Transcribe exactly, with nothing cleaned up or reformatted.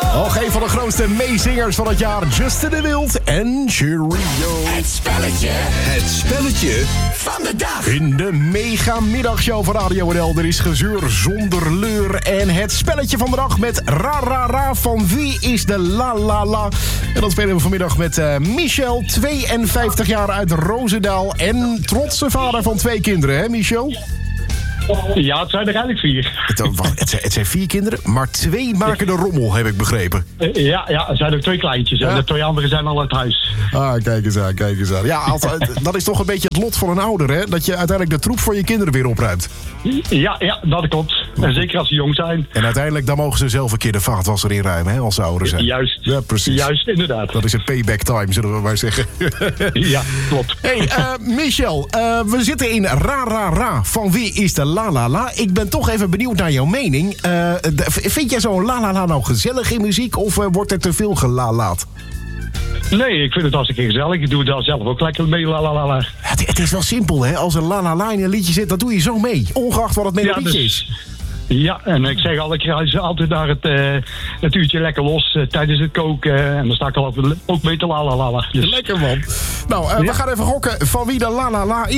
Och, een van de grootste meezingers van het jaar. Justin de Wild en Cheerio. Het spelletje. Het spelletje van de dag. In de mega middagshow van Radio N L. Er is gezeur zonder leur. En het spelletje van de dag met Ra Ra Ra. Van wie is de La La La? En dat spelen we vanmiddag met uh, Michel, tweeënvijftig jaar uit Roosendaal. En trotse vader van twee kinderen, hè Michel? Ja, het zijn er eigenlijk vier. Het, oh, wacht, het, zijn, het zijn vier kinderen, maar twee maken de rommel, heb ik begrepen. Uh, ja, ja, er zijn ook twee kleintjes. Ja. En de twee anderen zijn al uit huis. Ah, kijk eens aan, kijk eens aan. Ja, altijd, dat is toch een beetje het lot van een ouder, hè? Dat je uiteindelijk de troep voor je kinderen weer opruimt. Ja, ja, dat klopt. En zeker als ze jong zijn. En uiteindelijk, dan mogen ze zelf een keer de vaatwasser inruimen, hè, als ze ouder zijn. Juist. Ja, precies. Juist, inderdaad. Dat is een payback time, zullen we maar zeggen. Ja, klopt. Hey, uh, Michel, uh, we zitten in Ra Ra Ra. Van wie is de La La La? Ik ben toch even benieuwd naar jouw mening. Uh, de, vind jij zo'n La La La nou gezellig in muziek? Of uh, wordt er te veel gelalaat? Nee, ik vind het hartstikke gezellig. Ik doe daar zelf ook lekker mee. La, la, la, la. Het, het is wel simpel, hè? Als een La La La in een liedje zit, dan doe je zo mee. Ongeacht wat het melodietje Ja, dus, is. Ja, en ik zeg al, ik ga altijd naar het, uh, het uurtje lekker los uh, tijdens het koken. Uh, en dan sta ik al ook mee te la la la la. Dus. Lekker, man. Nou, uh, Ja. we gaan even gokken van wie de La La La is.